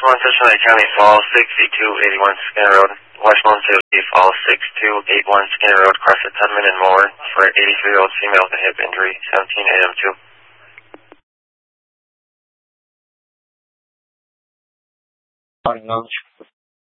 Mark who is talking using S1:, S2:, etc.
S1: Westmont, Cincinnati County Falls, 6281 Skinner Road. Westmont City Falls, 6281 Skinner Road, Crescent Tubman and Moore for an 83-year-old female with a hip injury, 17 AM 2.
S2: Launch.